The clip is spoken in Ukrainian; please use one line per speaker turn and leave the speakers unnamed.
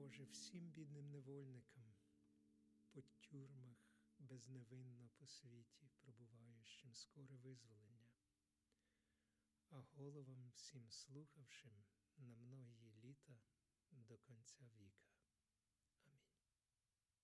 Боже, всім бідним невольникам по тюрмах безневинно по світі пробуваючим скоре визволення, а головам всім слухавшим на многії літа до конця віка.